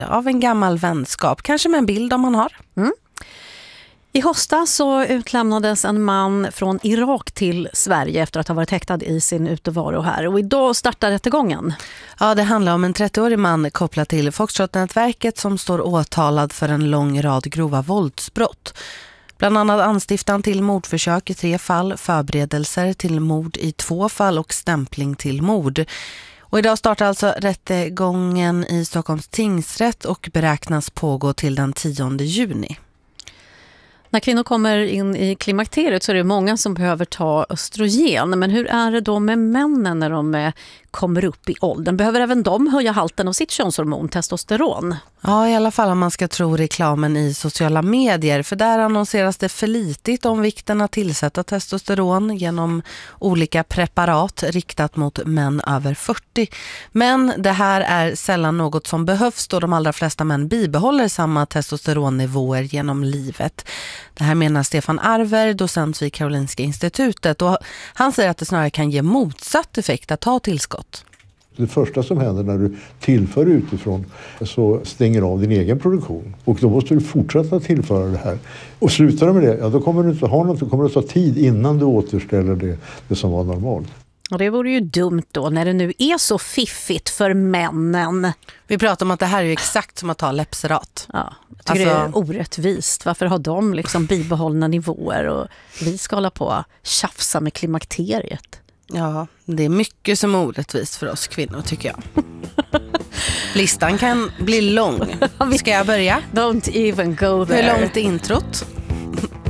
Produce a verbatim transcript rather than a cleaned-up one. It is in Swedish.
av en gammal vänskap, kanske med en bild om man har. Mm. I höstas så utlämnades en man från Irak till Sverige efter att ha varit häktad i sin utevaro här. Och idag startar rättegången. Ja, det handlar om en trettioårig man kopplad till Foxtrot-nätverket som står åtalad för en lång rad grova våldsbrott. Bland annat anstiftan till mordförsök i tre fall, förberedelser till mord i två fall och stämpling till mord. Och idag startar alltså rättegången i Stockholms tingsrätt och beräknas pågå till den tionde juni. När kvinnor kommer in i klimakteriet så är det många som behöver ta östrogen. Men hur är det då med männen när de kommer upp i åldern? Behöver även de höja halten av sitt könshormon, testosteron? Ja, i alla fall om man ska tro reklamen i sociala medier. För där annonseras det flitigt om vikten att tillsätta testosteron genom olika preparat riktat mot män över fyrtio. Men det här är sällan något som behövs då de allra flesta män bibehåller samma testosteronnivåer genom livet. Det här menar Stefan Arver, docent vid Karolinska institutet, och han säger att det snarare kan ge motsatt effekt att ta tillskott. Det första som händer när du tillför utifrån så stänger av din egen produktion. Och då måste du fortsätta tillföra det här. Och slutar du med det, ja, då kommer du inte ha något, då kommer det ta tid innan du återställer det, det som var normalt. Och det vore ju dumt då när det nu är så fiffigt för männen. Vi pratar om att det här är ju exakt som att ta läppserat. Ja, jag tycker alltså... det är orättvist. Varför har de liksom bibehållna nivåer och vi ska hålla på att tjafsa med klimakteriet? Ja, det är mycket som är orättvist för oss kvinnor tycker jag. Listan kan bli lång. Ska jag börja? Don't even go there. Hur långt är introt?